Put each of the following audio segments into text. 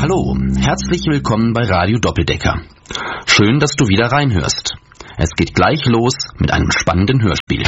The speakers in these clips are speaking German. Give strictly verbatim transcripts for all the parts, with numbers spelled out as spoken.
Hallo, herzlich willkommen bei Radio Doppeldecker. Schön, dass du wieder reinhörst. Es geht gleich los mit einem spannenden Hörspiel.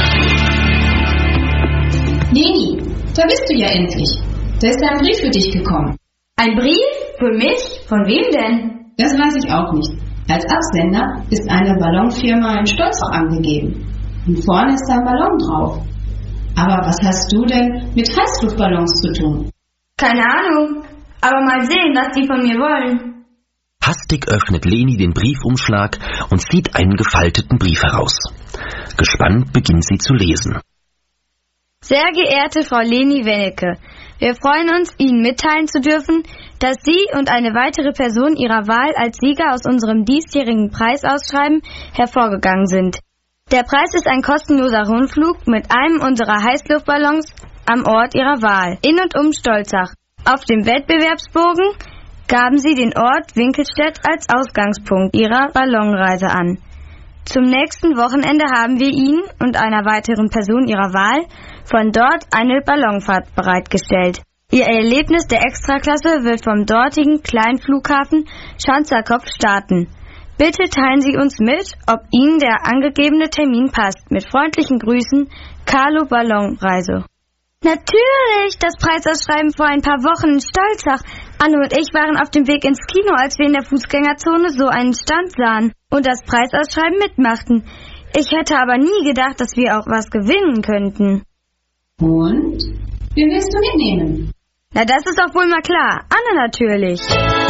Leni, da bist du ja endlich. Da ist ein Brief für dich gekommen. Ein Brief? Für mich? Von wem denn? Das weiß ich auch nicht. Als Absender ist eine Ballonfirma in Stolzach angegeben. Und vorne ist ein Ballon drauf. Aber was hast du denn mit Heißluftballons zu tun? Keine Ahnung. Aber mal sehen, was die von mir wollen. Hastig öffnet Leni den Briefumschlag und zieht einen gefalteten Brief heraus. Gespannt beginnt sie zu lesen. Sehr geehrte Frau Leni Wennecke, wir freuen uns, Ihnen mitteilen zu dürfen, dass Sie und eine weitere Person Ihrer Wahl als Sieger aus unserem diesjährigen Preisausschreiben hervorgegangen sind. Der Preis ist ein kostenloser Rundflug mit einem unserer Heißluftballons am Ort Ihrer Wahl, in und um Stolzach. Auf dem Wettbewerbsbogen gaben Sie den Ort Winkelstedt als Ausgangspunkt Ihrer Ballonreise an. Zum nächsten Wochenende haben wir Ihnen und einer weiteren Person Ihrer Wahl von dort eine Ballonfahrt bereitgestellt. Ihr Erlebnis der Extraklasse wird vom dortigen Kleinflughafen Schanzerkopf starten. Bitte teilen Sie uns mit, ob Ihnen der angegebene Termin passt. Mit freundlichen Grüßen, Carlo Ballonreise. Natürlich, das Preisausschreiben vor ein paar Wochen in Stolzach. Anne und ich waren auf dem Weg ins Kino, als wir in der Fußgängerzone so einen Stand sahen und das Preisausschreiben mitmachten. Ich hätte aber nie gedacht, dass wir auch was gewinnen könnten. Und? Wen willst du mitnehmen? Na, das ist doch wohl mal klar. Anne natürlich.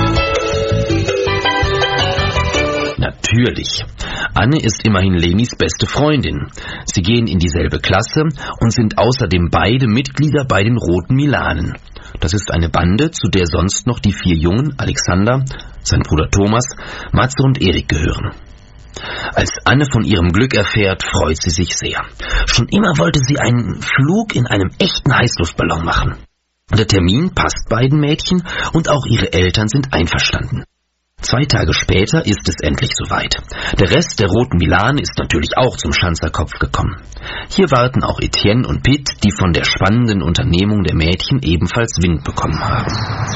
Natürlich. Anne ist immerhin Lenis beste Freundin. Sie gehen in dieselbe Klasse und sind außerdem beide Mitglieder bei den Roten Milanen. Das ist eine Bande, zu der sonst noch die vier Jungen, Alexander, sein Bruder Thomas, Matze und Erik gehören. Als Anne von ihrem Glück erfährt, freut sie sich sehr. Schon immer wollte sie einen Flug in einem echten Heißluftballon machen. Der Termin passt beiden Mädchen und auch ihre Eltern sind einverstanden. Zwei Tage später ist es endlich soweit. Der Rest der Roten Milane ist natürlich auch zum Schanzerkopf gekommen. Hier warten auch Etienne und Pitt, die von der spannenden Unternehmung der Mädchen ebenfalls Wind bekommen haben.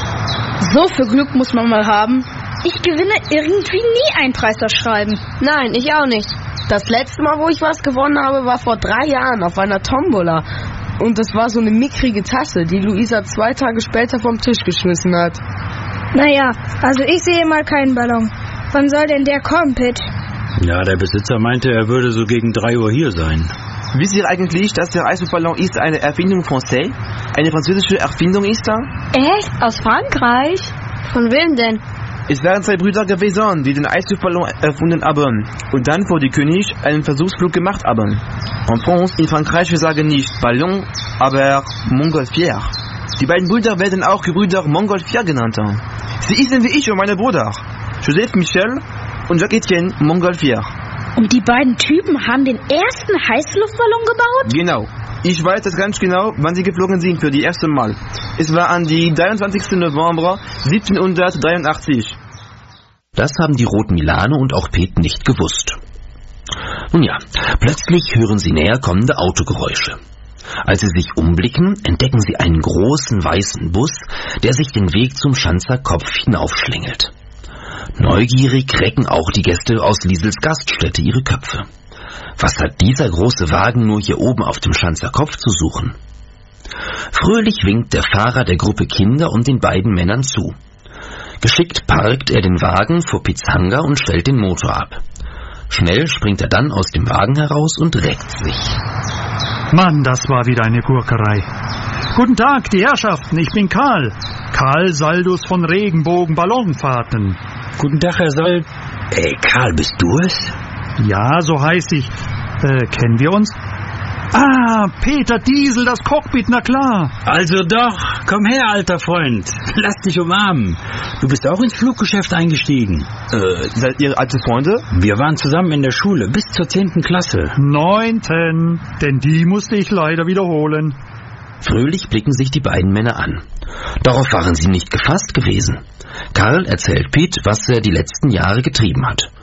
So viel Glück muss man mal haben. Ich gewinne irgendwie nie ein Preisausschreiben. Nein, ich auch nicht. Das letzte Mal, wo ich was gewonnen habe, war vor drei Jahren auf einer Tombola. Und das war so eine mickrige Tasse, die Luisa zwei Tage später vom Tisch geschmissen hat. Naja, also ich sehe mal keinen Ballon. Wann soll denn der kommen, Pitt? Ja, der Besitzer meinte, er würde so gegen drei Uhr hier sein. Wisst ihr eigentlich, dass der Heißluftballon ist eine Erfindung Française? Eine französische Erfindung ist da? Echt? Aus Frankreich? Von wem denn? Es waren zwei Brüder gewesen, die den Heißluftballon erfunden haben und dann vor die König einen Versuchsflug gemacht haben. En France, in Frankreich, wir sagen nicht Ballon, aber Montgolfière. Die beiden Brüder werden auch Gebrüder Montgolfier genannt. Sie hießen wie ich und meine Brüder, Joseph Michel und Jacques Etienne Montgolfier. Und die beiden Typen haben den ersten Heißluftballon gebaut? Genau. Ich weiß das ganz genau, wann sie geflogen sind für die erste Mal. Es war an die dreiundzwanzigsten November siebzehnhundertdreiundachtzig. Das haben die Roten Milane und auch Pete nicht gewusst. Nun ja, plötzlich hören sie näher kommende Autogeräusche. Als sie sich umblicken, entdecken sie einen großen weißen Bus, der sich den Weg zum Schanzerkopf hinaufschlängelt. Neugierig recken auch die Gäste aus Liesels Gaststätte ihre Köpfe. Was hat dieser große Wagen nur hier oben auf dem Schanzerkopf zu suchen? Fröhlich winkt der Fahrer der Gruppe Kinder und den beiden Männern zu. Geschickt parkt er den Wagen vor Pits Hangar und stellt den Motor ab. Schnell springt er dann aus dem Wagen heraus und reckt sich. Mann, das war wieder eine Gurkerei. Guten Tag, die Herrschaften, ich bin Karl. Karl Saldus von Regenbogen Ballonfahrten. Guten Tag, Herr Sald. Ey, Karl, bist du es? Ja, so heiß ich. Äh, kennen wir uns? Ah, Peter Diesel, das Cockpit, na klar. Also doch, komm her, alter Freund. Lass dich umarmen. Du bist auch ins Fluggeschäft eingestiegen. Äh, seid ihr alte Freunde? Wir waren zusammen in der Schule, bis zur zehnten Klasse. Neunten, denn die musste ich leider wiederholen. Fröhlich blicken sich die beiden Männer an. Darauf waren sie nicht gefasst gewesen. Karl erzählt Pete, was er die letzten Jahre getrieben hat.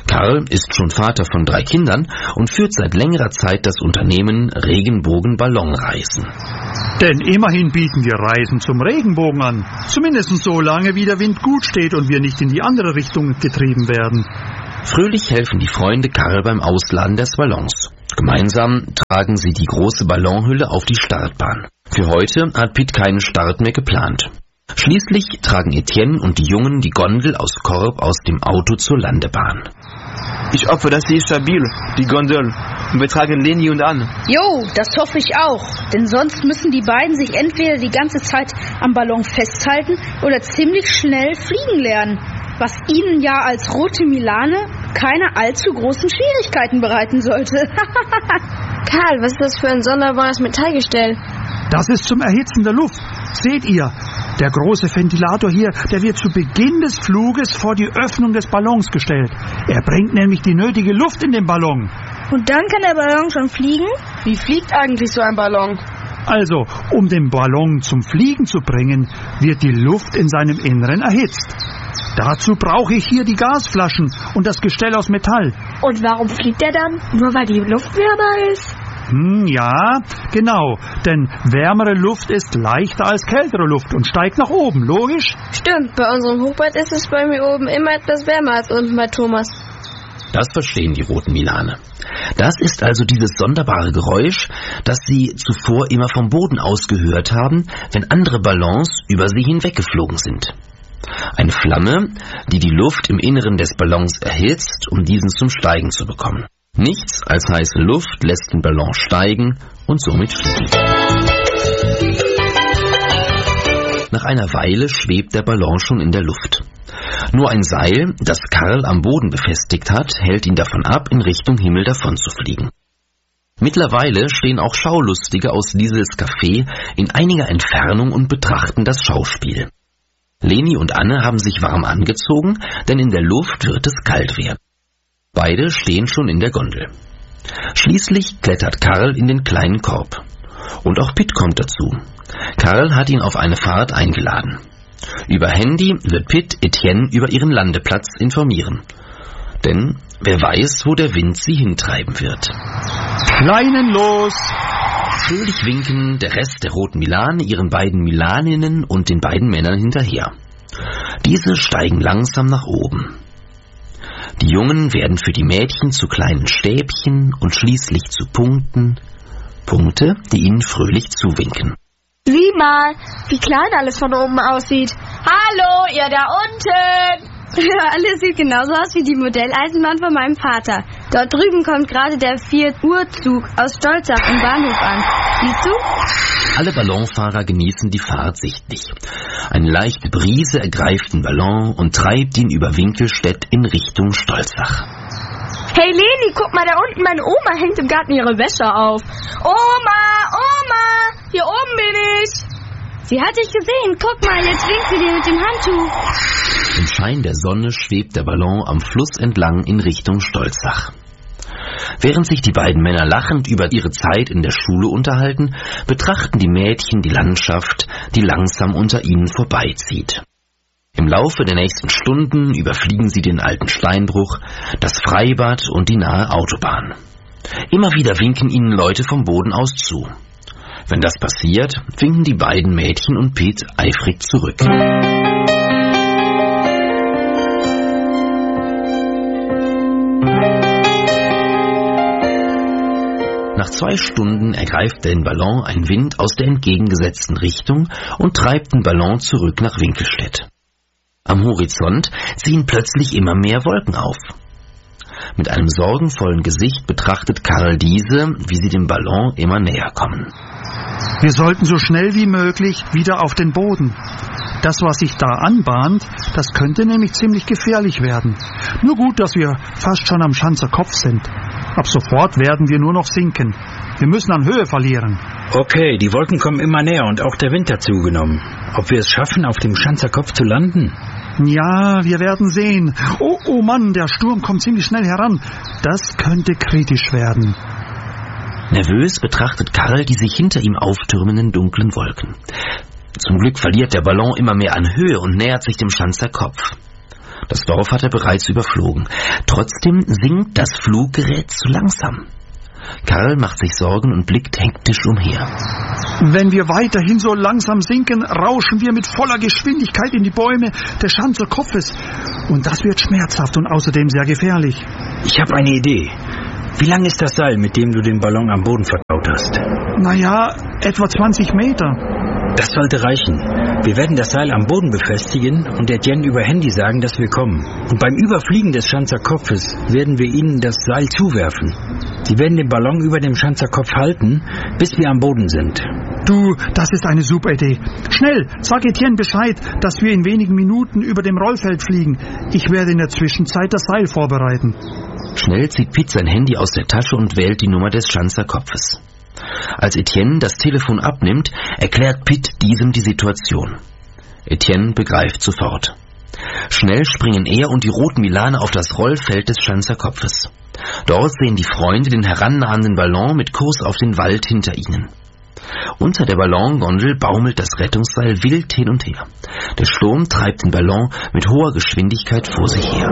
Karl ist schon Vater von drei Kindern und führt seit längerer Zeit das Unternehmen Regenbogen-Ballonreisen. Denn immerhin bieten wir Reisen zum Regenbogen an. Zumindest so lange, wie der Wind gut steht und wir nicht in die andere Richtung getrieben werden. Fröhlich helfen die Freunde Karl beim Ausladen des Ballons. Gemeinsam tragen sie die große Ballonhülle auf die Startbahn. Für heute hat Pitt keinen Start mehr geplant. Schließlich tragen Etienne und die Jungen die Gondel aus Korb aus dem Auto zur Landebahn. Ich hoffe, dass sie ist stabil, die Gondel. Und wir tragen Leni und Anne. Jo, das hoffe ich auch. Denn sonst müssen die beiden sich entweder die ganze Zeit am Ballon festhalten oder ziemlich schnell fliegen lernen. Was ihnen ja als rote Milane keine allzu großen Schwierigkeiten bereiten sollte. Karl, was ist das für ein sonderbares Metallgestell? Das ist zum Erhitzen der Luft. Seht ihr, der große Ventilator hier, der wird zu Beginn des Fluges vor die Öffnung des Ballons gestellt. Er bringt nämlich die nötige Luft in den Ballon. Und dann kann der Ballon schon fliegen? Wie fliegt eigentlich so ein Ballon? Also, um den Ballon zum Fliegen zu bringen, wird die Luft in seinem Inneren erhitzt. Dazu brauche ich hier die Gasflaschen und das Gestell aus Metall. Und warum fliegt er dann? Nur weil die Luft wärmer ist? Hm, ja, genau. Denn wärmere Luft ist leichter als kältere Luft und steigt nach oben, logisch? Stimmt, bei unserem Hochbett ist es bei mir oben immer etwas wärmer als unten bei Thomas. Das verstehen die roten Milane. Das ist also dieses sonderbare Geräusch, das sie zuvor immer vom Boden aus gehört haben, wenn andere Ballons über sie hinweggeflogen sind. Eine Flamme, die die Luft im Inneren des Ballons erhitzt, um diesen zum Steigen zu bekommen. Nichts als heiße Luft lässt den Ballon steigen und somit fliegen. Nach einer Weile schwebt der Ballon schon in der Luft. Nur ein Seil, das Karl am Boden befestigt hat, hält ihn davon ab, in Richtung Himmel davon zu fliegen. Mittlerweile stehen auch Schaulustige aus dieses Café in einiger Entfernung und betrachten das Schauspiel. Leni und Anne haben sich warm angezogen, denn in der Luft wird es kalt werden. Beide stehen schon in der Gondel. Schließlich klettert Karl in den kleinen Korb. Und auch Pitt kommt dazu. Karl hat ihn auf eine Fahrt eingeladen. Über Handy wird Pitt Etienne über ihren Landeplatz informieren. Denn wer weiß, wo der Wind sie hintreiben wird. Kleinen los! Fröhlich winken der Rest der roten Milane ihren beiden Milaninnen und den beiden Männern hinterher. Diese steigen langsam nach oben. Die Jungen werden für die Mädchen zu kleinen Stäbchen und schließlich zu Punkten. Punkte, die ihnen fröhlich zuwinken. Sieh mal, wie klein alles von oben aussieht. Hallo, ihr da unten! Ja, alles sieht genauso aus wie die Modelleisenbahn von meinem Vater. Dort drüben kommt gerade der vier Uhr Zug aus Stolzach im Bahnhof an. Siehst du? Alle Ballonfahrer genießen die Fahrt sichtlich. Eine leichte Brise ergreift den Ballon und treibt ihn über Winkelstedt in Richtung Stolzach. Hey Leni, guck mal da unten, meine Oma hängt im Garten ihre Wäsche auf. Oma, Oma, hier oben bin ich. Sie hat dich gesehen, guck mal, jetzt winkt sie dir mit dem Handtuch. Im Schein der Sonne schwebt der Ballon am Fluss entlang in Richtung Stolzach. Während sich die beiden Männer lachend über ihre Zeit in der Schule unterhalten, betrachten die Mädchen die Landschaft, die langsam unter ihnen vorbeizieht. Im Laufe der nächsten Stunden überfliegen sie den alten Steinbruch, das Freibad und die nahe Autobahn. Immer wieder winken ihnen Leute vom Boden aus zu. Wenn das passiert, winken die beiden Mädchen und Pitt eifrig zurück. Nach zwei Stunden ergreift den Ballon ein Wind aus der entgegengesetzten Richtung und treibt den Ballon zurück nach Winkelstedt. Am Horizont ziehen plötzlich immer mehr Wolken auf. Mit einem sorgenvollen Gesicht betrachtet Karl diese, wie sie dem Ballon immer näher kommen. Wir sollten so schnell wie möglich wieder auf den Boden. Das, was sich da anbahnt, das könnte nämlich ziemlich gefährlich werden. Nur gut, dass wir fast schon am Schanzer Kopf sind. Ab sofort werden wir nur noch sinken. Wir müssen an Höhe verlieren. Okay, die Wolken kommen immer näher und auch der Wind hat zugenommen. Ob wir es schaffen, auf dem Schanzer Kopf zu landen? Ja, wir werden sehen. Oh, oh Mann, der Sturm kommt ziemlich schnell heran. Das könnte kritisch werden. Nervös betrachtet Karl die sich hinter ihm auftürmenden dunklen Wolken. Zum Glück verliert der Ballon immer mehr an Höhe und nähert sich dem Schanzer Kopf. Das Dorf hat er bereits überflogen. Trotzdem sinkt das Fluggerät zu langsam. Karl macht sich Sorgen und blickt hektisch umher. Wenn wir weiterhin so langsam sinken, rauschen wir mit voller Geschwindigkeit in die Bäume des Schanzer Kopfes. Und das wird schmerzhaft und außerdem sehr gefährlich. Ich habe eine Idee. Wie lang ist das Seil, mit dem du den Ballon am Boden verstaut hast? Naja, etwa zwanzig Meter. Das sollte reichen. Wir werden das Seil am Boden befestigen und Etienne über Handy sagen, dass wir kommen. Und beim Überfliegen des Schanzer Kopfes werden wir ihnen das Seil zuwerfen. Sie werden den Ballon über dem Schanzer Kopf halten, bis wir am Boden sind. Du, das ist eine super Idee. Schnell, sag Etienne Bescheid, dass wir in wenigen Minuten über dem Rollfeld fliegen. Ich werde in der Zwischenzeit das Seil vorbereiten. Schnell zieht Piet sein Handy aus der Tasche und wählt die Nummer des Schanzer Kopfes. Als Etienne das Telefon abnimmt, erklärt Piet diesem die Situation. Etienne begreift sofort. Schnell springen er und die roten Milane auf das Rollfeld des Schanzer Kopfes. Dort sehen die Freunde den herannahenden Ballon mit Kurs auf den Wald hinter ihnen. Unter der Ballongondel baumelt das Rettungsseil wild hin und her. Der Sturm treibt den Ballon mit hoher Geschwindigkeit vor sich her.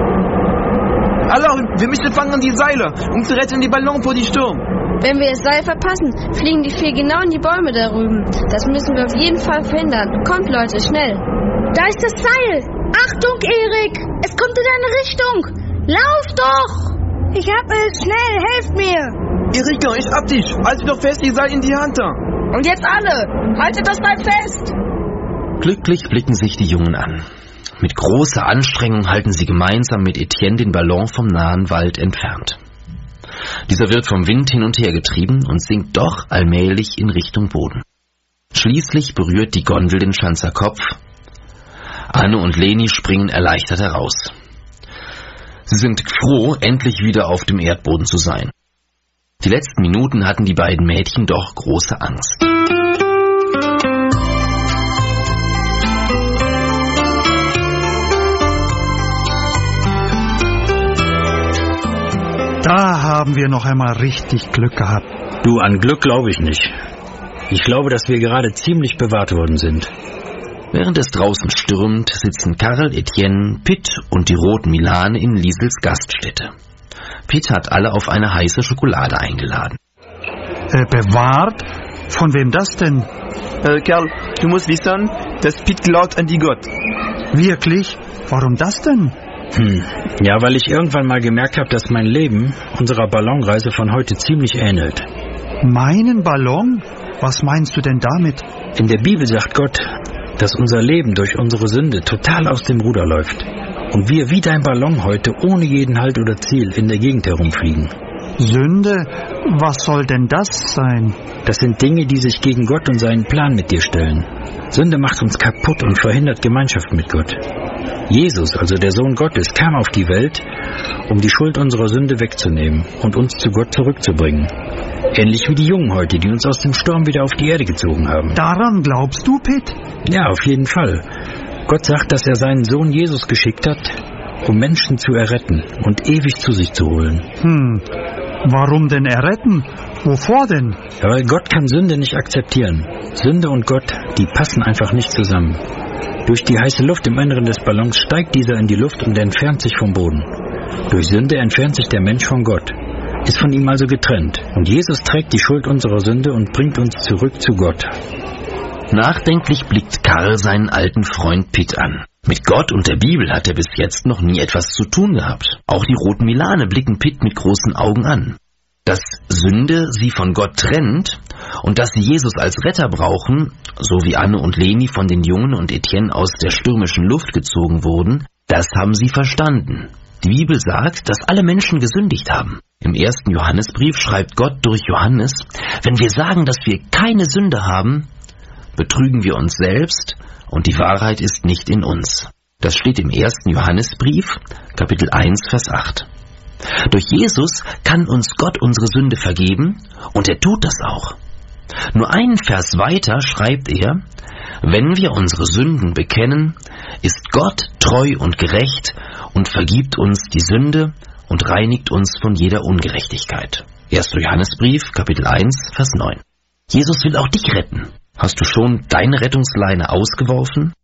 Alors, wir müssen fangen die Seile, um zu retten die Ballon vor die Sturm. Wenn wir das Seil verpassen, fliegen die vier genau in die Bäume da drüben. Das müssen wir auf jeden Fall verhindern. Kommt, Leute, schnell. Da ist das Seil. Achtung, Erik. Es kommt in deine Richtung. Lauf doch. Ich hab es. Schnell, helft mir. Erika, ich hab dich. Halt doch fest die Seil in die Hand. Und jetzt alle. Haltet das Seil fest. Glücklich blicken sich die Jungen an. Mit großer Anstrengung halten sie gemeinsam mit Etienne den Ballon vom nahen Wald entfernt. Dieser wird vom Wind hin und her getrieben und sinkt doch allmählich in Richtung Boden. Schließlich berührt die Gondel den Schanzer Kopf. Anne und Leni springen erleichtert heraus. Sie sind froh, endlich wieder auf dem Erdboden zu sein. Die letzten Minuten hatten die beiden Mädchen doch große Angst. Da haben wir noch einmal richtig Glück gehabt. Du, an Glück glaube ich nicht. Ich glaube, dass wir gerade ziemlich bewahrt worden sind. Während es draußen stürmt, sitzen Karl, Etienne, Piet und die roten Milane in Liesels Gaststätte. Piet hat alle auf eine heiße Schokolade eingeladen. Äh, bewahrt? Von wem das denn? Äh, Karl, du musst wissen, dass Piet glaubt an die Gott. Wirklich? Warum das denn? Hm. Ja, weil ich irgendwann mal gemerkt habe, dass mein Leben unserer Ballonreise von heute ziemlich ähnelt. Meinen Ballon? Was meinst du denn damit? In der Bibel sagt Gott, dass unser Leben durch unsere Sünde total aus dem Ruder läuft und wir wie dein Ballon heute ohne jeden Halt oder Ziel in der Gegend herumfliegen. Sünde? Was soll denn das sein? Das sind Dinge, die sich gegen Gott und seinen Plan mit dir stellen. Sünde macht uns kaputt und verhindert Gemeinschaft mit Gott. Jesus, also der Sohn Gottes, kam auf die Welt, um die Schuld unserer Sünde wegzunehmen und uns zu Gott zurückzubringen. Ähnlich wie die Jungen heute, die uns aus dem Sturm wieder auf die Erde gezogen haben. Daran glaubst du, Piet? Ja, auf jeden Fall. Gott sagt, dass er seinen Sohn Jesus geschickt hat, um Menschen zu erretten und ewig zu sich zu holen. Hm, warum denn erretten? Wovor denn? Ja, weil Gott kann Sünde nicht akzeptieren. Sünde und Gott, die passen einfach nicht zusammen. Durch die heiße Luft im Inneren des Ballons steigt dieser in die Luft und entfernt sich vom Boden. Durch Sünde entfernt sich der Mensch von Gott, ist von ihm also getrennt. Und Jesus trägt die Schuld unserer Sünde und bringt uns zurück zu Gott. Nachdenklich blickt Karl seinen alten Freund Piet an. Mit Gott und der Bibel hat er bis jetzt noch nie etwas zu tun gehabt. Auch die roten Milane blicken Piet mit großen Augen an. Dass Sünde sie von Gott trennt und dass sie Jesus als Retter brauchen, so wie Anne und Leni von den Jungen und Etienne aus der stürmischen Luft gezogen wurden, das haben sie verstanden. Die Bibel sagt, dass alle Menschen gesündigt haben. Im ersten Johannesbrief schreibt Gott durch Johannes, wenn wir sagen, dass wir keine Sünde haben, betrügen wir uns selbst und die Wahrheit ist nicht in uns. Das steht im ersten Johannesbrief, Kapitel eins, Vers acht. Durch Jesus kann uns Gott unsere Sünde vergeben und er tut das auch. Nur einen Vers weiter schreibt er, wenn wir unsere Sünden bekennen, ist Gott treu und gerecht und vergibt uns die Sünde und reinigt uns von jeder Ungerechtigkeit. erster Johannesbrief, Kapitel eins, Vers neun. Jesus will auch dich retten. Hast du schon deine Rettungsleine ausgeworfen?